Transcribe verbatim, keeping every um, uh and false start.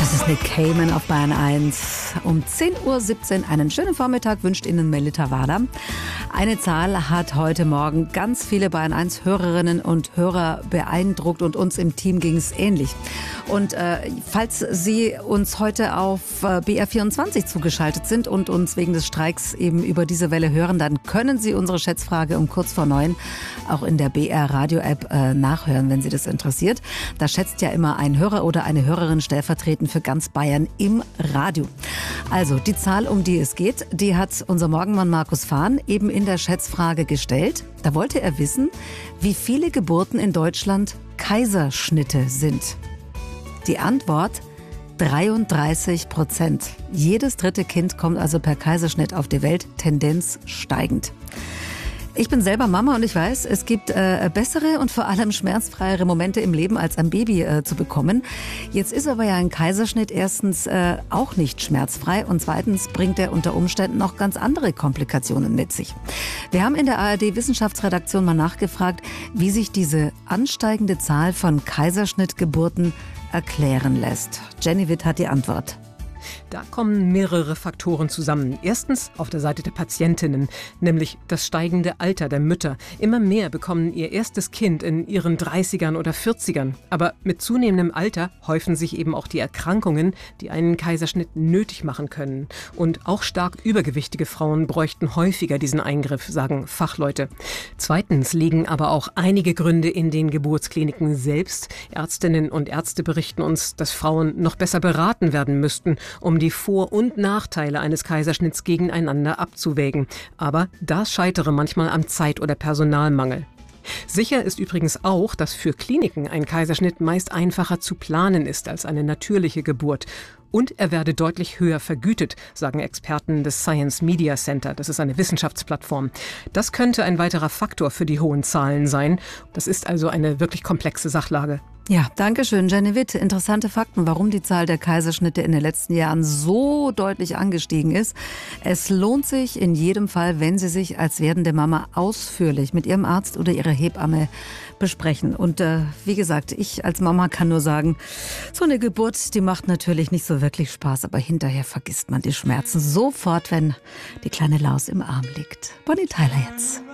Das ist Nick Cayman auf Bayern eins. Um zehn Uhr siebzehn einen schönen Vormittag wünscht Ihnen Melita Wader. Eine Zahl hat heute Morgen ganz viele Bayern eins Hörerinnen und Hörer beeindruckt und uns im Team ging es ähnlich. Und äh, falls Sie uns heute auf äh, B R vierundzwanzig zugeschaltet sind und uns wegen des Streiks eben über diese Welle hören, dann können Sie unsere Schätzfrage um kurz vor neun auch in der B R Radio App äh, nachhören, wenn Sie das interessiert. Da schätzt ja immer ein Hörer oder eine Hörerin stellvertretend für ganz Bayern im Radio. Also die Zahl, um die es geht, die hat unser Morgenmann Markus Fahn eben in der Schätzfrage gestellt. Da wollte er wissen, wie viele Geburten in Deutschland Kaiserschnitte sind. Die Antwort: dreiunddreißig Prozent. Jedes dritte Kind kommt also per Kaiserschnitt auf die Welt, Tendenz steigend. Ich bin selber Mama und ich weiß, es gibt äh, bessere und vor allem schmerzfreiere Momente im Leben, als ein Baby äh, zu bekommen. Jetzt ist aber ja ein Kaiserschnitt erstens äh, auch nicht schmerzfrei und zweitens bringt er unter Umständen noch ganz andere Komplikationen mit sich. Wir haben in der A R D-Wissenschaftsredaktion mal nachgefragt, wie sich diese ansteigende Zahl von Kaiserschnittgeburten erklären lässt. Jenny Witt hat die Antwort. Da kommen mehrere Faktoren zusammen. Erstens auf der Seite der Patientinnen, nämlich das steigende Alter der Mütter. Immer mehr bekommen ihr erstes Kind in ihren dreißigern oder vierzigern. Aber mit zunehmendem Alter häufen sich eben auch die Erkrankungen, die einen Kaiserschnitt nötig machen können. Und auch stark übergewichtige Frauen bräuchten häufiger diesen Eingriff, sagen Fachleute. Zweitens liegen aber auch einige Gründe in den Geburtskliniken selbst. Ärztinnen und Ärzte berichten uns, dass Frauen noch besser beraten werden müssten, um die Vor- und Nachteile eines Kaiserschnitts gegeneinander abzuwägen. Aber das scheitere manchmal am Zeit- oder Personalmangel. Sicher ist übrigens auch, dass für Kliniken ein Kaiserschnitt meist einfacher zu planen ist als eine natürliche Geburt. Und er werde deutlich höher vergütet, sagen Experten des Science Media Center. Das ist eine Wissenschaftsplattform. Das könnte ein weiterer Faktor für die hohen Zahlen sein. Das ist also eine wirklich komplexe Sachlage. Ja, danke schön, Jenny Witt. Interessante Fakten, warum die Zahl der Kaiserschnitte in den letzten Jahren so deutlich angestiegen ist. Es lohnt sich in jedem Fall, wenn Sie sich als werdende Mama ausführlich mit Ihrem Arzt oder Ihrer Hebamme besprechen. Und äh, wie gesagt, ich als Mama kann nur sagen, so eine Geburt, die macht natürlich nicht so wirklich Spaß, aber hinterher vergisst man die Schmerzen sofort, wenn die kleine Laus im Arm liegt. Bonnie Tyler jetzt.